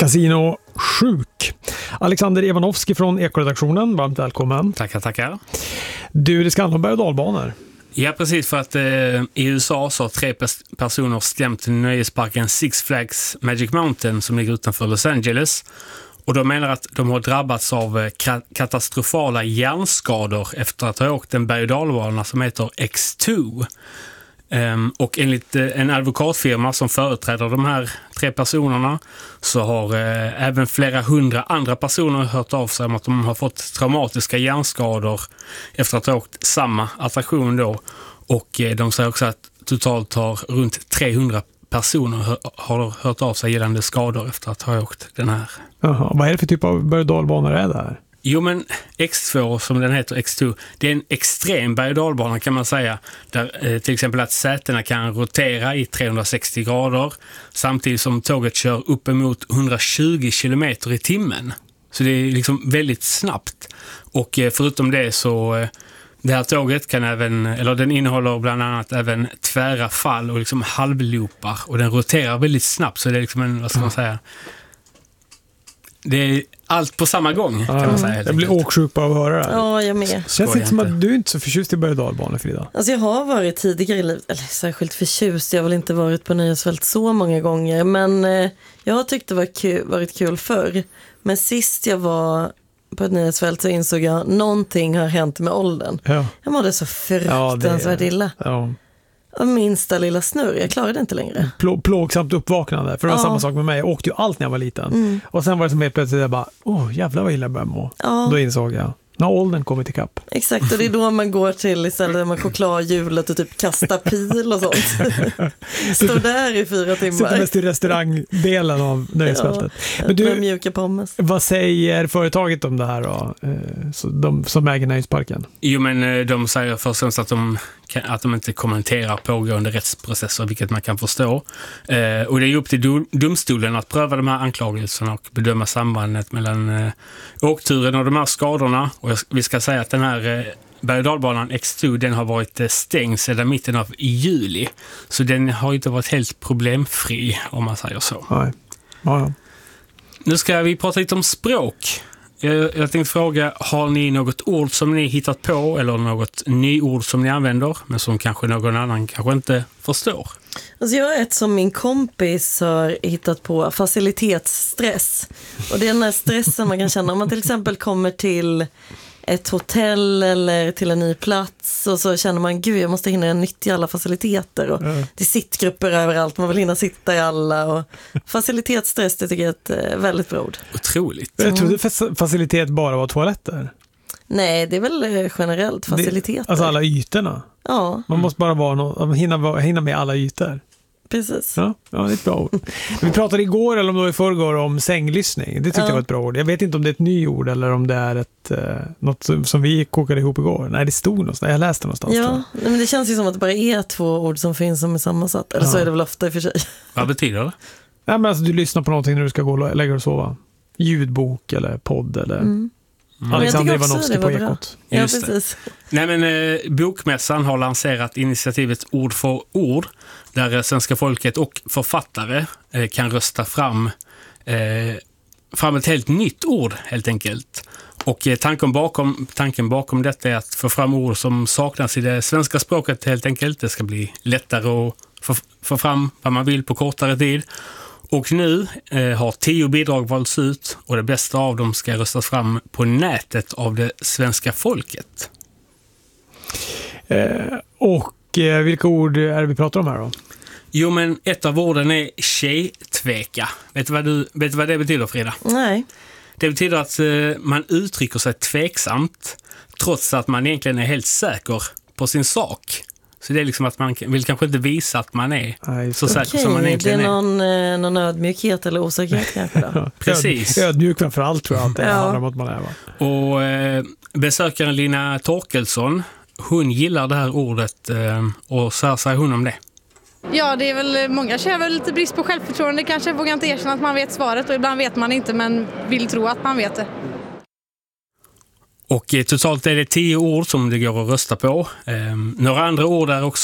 Casino sjuk. Alexander Ivanovski från Ekoredaktionen, varmt välkommen. Tackar. Du, det ska handla om berg- och dalbanor. Ja, precis, för att i USA så har 3 personer stämt nöjesparken Six Flags Magic Mountain som ligger utanför Los Angeles. Och de menar att de har drabbats av katastrofala hjärnskador efter att ha åkt en berg- och dalbana som heter X2. Och enligt en advokatfirma som företräder de här 3 personerna så har även flera hundra andra personer hört av sig om att de har fått traumatiska hjärnskador efter att ha åkt samma attraktion då. Och de säger också att totalt har runt 300 personer har hört av sig gällande skador efter att ha åkt den här. Jaha, vad är det för typ av berg- och dalbanor är det här? Jo, men X2, som den heter, X2, det är en extrem berg- och dalbana kan man säga, där till exempel att sätena kan rotera i 360 grader samtidigt som tåget kör uppemot 120 kilometer i timmen. Så det är liksom väldigt snabbt. Och förutom det så det här tåget kan även, eller den innehåller bland annat även tvära fall och liksom halvloopar, och den roterar väldigt snabbt, så det är liksom en, vad ska man säga, det är allt på samma gång kan man säga. Jag blir åksjuk av att höra det här. Ja, jag med. Känns inte som att du är inte så förtjust i berg- och dalbanor, Frida. Alltså jag har varit tidigare i livet, eller särskilt förtjust, jag har väl inte varit på nöjesfält så många gånger, men jag har tyckt det varit kul förr. Men sist jag var på ett nöjesfält så insåg jag någonting har hänt med åldern. Ja. Jag mådde så fruktansvärt illa. Ja. Och minsta lilla snurr, jag klarade inte längre. Plågsamt uppvaknande, för det var samma sak med mig. Jag åkte ju allt när jag var liten. Och sen var det som helt plötsligt jag bara, jävlar vad illa jag började må. Ja. Då insåg jag, när åldern kommit till kapp. Exakt, och det är då man går till istället med chokladhjulet och typ kasta pil och sånt. Står där i 4 timmar. Sitter mest i restaurangdelen av nöjesfältet. Ja, Men med mjuka pommes. vad säger företaget om det här då? De som äger nöjesparken? Jo, men de säger först och främst att de inte kommenterar pågående rättsprocesser, vilket man kan förstå. Och det är upp till domstolen att pröva de här anklagelserna och bedöma sambandet mellan åkturen och de här skadorna. Och vi ska säga att den här berg- och dalbanan X2, den har varit stängd sedan mitten av juli. Så den har inte varit helt problemfri, om man säger så. Nej. Ja. Nu ska vi prata lite om språk. Jag tänkte fråga, har ni något ord som ni hittat på eller något nyord som ni använder men som kanske någon annan kanske inte förstår? Alltså jag har ett som min kompis har hittat på, facilitetsstress. Och det är den här stressen man kan känna om man till exempel kommer till ett hotell eller till en ny plats och så känner man, gud jag måste hinna nyttja alla faciliteter och det är sittgrupper överallt, man vill hinna sitta i alla, och facilitetsstress, det tycker jag är ett väldigt bra ord. Otroligt. Jag trodde facilitet bara var toaletter. Nej, det är väl generellt faciliteter. Alltså alla ytorna. Ja. Man måste bara hinna med alla ytor. Precis. Ja, det är ett bra ord. Vi pratade igår, eller om det var i förrgår, om sänglyssning. Det tyckte jag var ett bra ord. Jag vet inte om det är ett nyord eller om det är något som vi kokade ihop igår. Nej, det stod någonstans. Jag läste någonstans. Ja, men det känns ju som att det bara är 2 ord som finns som är sammansatt. Eller så är det väl ofta i och för sig. Vad betyder det? Nej, men alltså, du lyssnar på någonting när du ska gå och lägga dig och sova. Ljudbok eller podd eller... Alexander Ivanovski på Ekot. Ja, precis. Nej, men Bokmässan har lanserat initiativet Ord för ord, där svenska folket och författare kan rösta fram ett helt nytt ord helt enkelt. Och tanken bakom detta är att få fram ord som saknas i det svenska språket helt enkelt. Det ska bli lättare att få fram vad man vill på kortare tid. Och nu har 10 bidrag valts ut och det bästa av dem ska röstas fram på nätet av det svenska folket. Vilka ord är det vi pratar om här då? Jo, men ett av orden är tjejtveka. Vet du vad det betyder, Frida? Nej. Det betyder att man uttrycker sig tveksamt trots att man egentligen är helt säker på sin sak. Så det är liksom att man vill kanske inte visa att man är så säker som man egentligen är. Det är någon ödmjukhet eller osäkerhet kanske då. Precis. Ödmjuk framför allt tror jag att det handlar om att man är. Va? Och besökaren Lina Torkelsson, hon gillar det här ordet och så här säger hon om det. Ja, det är väl många känner väl lite brist på självförtroende, kanske vågar inte erkänna att man vet svaret och ibland vet man inte men vill tro att man vet det. Och totalt är det 10 ord som det går att rösta på. Några andra ord är också